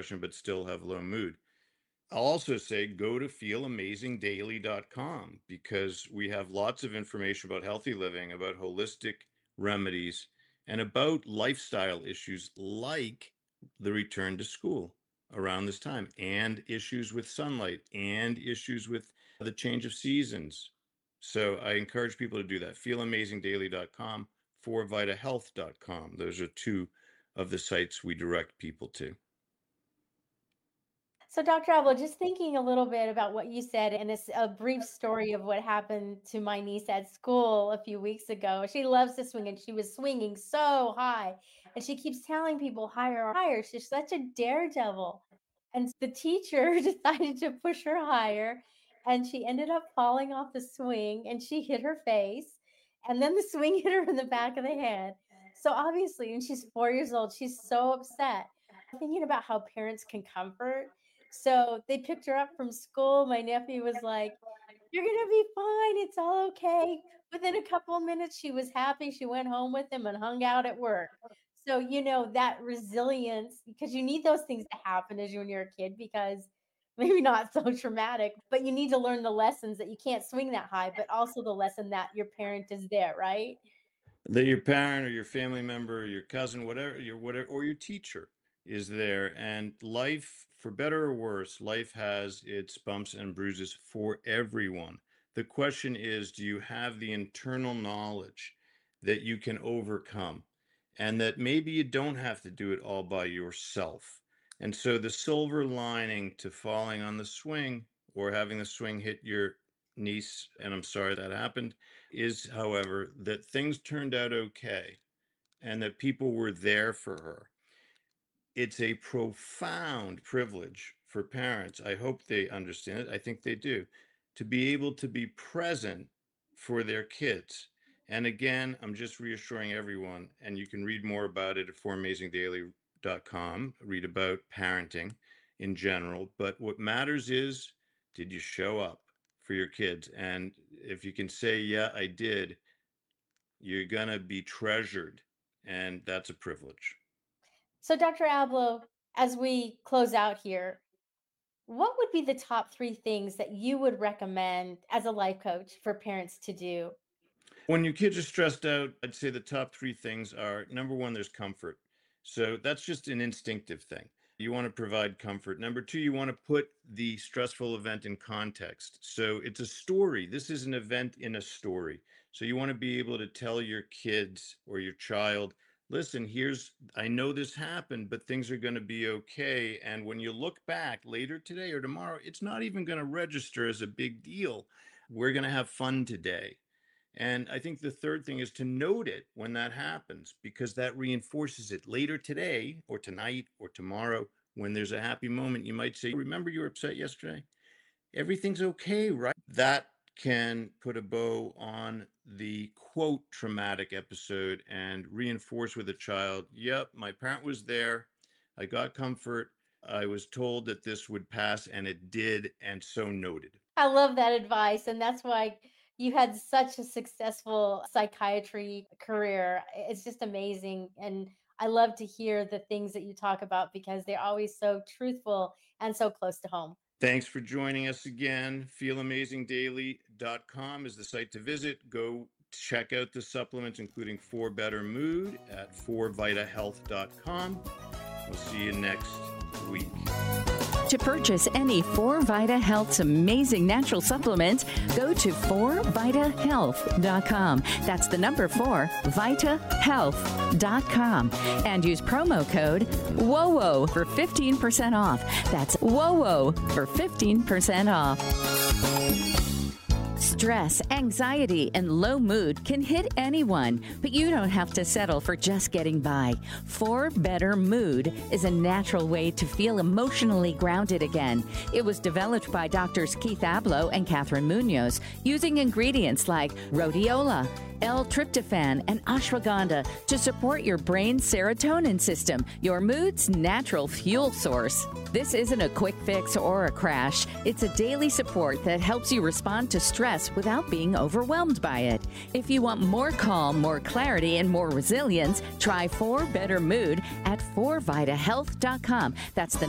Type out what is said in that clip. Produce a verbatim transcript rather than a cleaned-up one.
depression but still have low mood. I'll also say go to feel amazing daily dot com because we have lots of information about healthy living, about holistic remedies, and about lifestyle issues like the return to school around this time, and issues with sunlight, and issues with the change of seasons. So I encourage people to do that. feel amazing daily dot com, for vita health dot com. Those are two of the sites we direct people to. So, Doctor Ablow, just thinking a little bit about what you said, and it's a brief story of what happened to my niece at school a few weeks ago. She loves to swing, and she was swinging so high, and she keeps telling people higher, higher. She's such a daredevil. And the teacher decided to push her higher, and she ended up falling off the swing, and she hit her face, and then the swing hit her in the back of the head. So obviously, when she's four years old, she's so upset. Thinking about how parents can comfort. So they picked her up from school. My nephew was like, "You're going to be fine. It's all okay." Within a couple of minutes, she was happy. She went home with him and hung out at work. So, you know, that resilience, because you need those things to happen as you when you're a kid, because maybe not so traumatic, but you need to learn the lessons that you can't swing that high, but also the lesson that your parent is there, right? That your parent or your family member or your cousin, whatever, your whatever, or your teacher is there. And life, for better or worse, life has its bumps and bruises for everyone. The question is, do you have the internal knowledge that you can overcome, and that maybe you don't have to do it all by yourself? And so the silver lining to falling on the swing or having the swing hit your niece, and I'm sorry that happened, is, however, that things turned out okay and that people were there for her. It's a profound privilege for parents. I hope they understand it. I think they do, to be able to be present for their kids. And again, I'm just reassuring everyone, and you can read more about it at for amazing daily dot com, read about parenting in general. But what matters is, did you show up for your kids? And if you can say, yeah, I did, you're going to be treasured. And that's a privilege. So, Doctor Ablow, as we close out here, what would be the top three things that you would recommend as a life coach for parents to do? When your kids are stressed out, I'd say the top three things are, number one, there's comfort. So that's just an instinctive thing. You want to provide comfort. Number two, you want to put the stressful event in context. So it's a story. This is an event in a story. So you want to be able to tell your kids or your child, listen, here's, I know this happened, but things are going to be okay. And when you look back later today or tomorrow, it's not even going to register as a big deal. We're going to have fun today. And I think the third thing is to note it when that happens, because that reinforces it later today or tonight or tomorrow. When there's a happy moment, you might say, remember you were upset yesterday? Everything's okay, right? That can put a bow on the quote traumatic episode and reinforce with a child, yep, my parent was there. I got comfort. I was told that this would pass, and it did, and so noted. I love that advice. And that's why you had such a successful psychiatry career. It's just amazing. And I love to hear the things that you talk about because they're always so truthful and so close to home. Thanks for joining us again. feel amazing daily dot com is the site to visit. Go check out the supplements, including For Better Mood, at for vita health dot com. We'll see you next week. To purchase any For Vita Health's amazing natural supplements, go to for vita health dot com. That's the number four, vita health dot com. And use promo code W O W O for fifteen percent off. That's W O W O for fifteen percent off. Stress, anxiety, and low mood can hit anyone, but you don't have to settle for just getting by. For Better Mood is a natural way to feel emotionally grounded again. It was developed by doctors Keith Ablow and Catherine Munoz using ingredients like rhodiola, L-tryptophan, and ashwagandha to support your brain's serotonin system, your mood's natural fuel source. This isn't a quick fix or a crash. It's a daily support that helps you respond to stress without being overwhelmed by it. If you want more calm, more clarity, and more resilience, try For Better Mood at for vita health dot com. That's the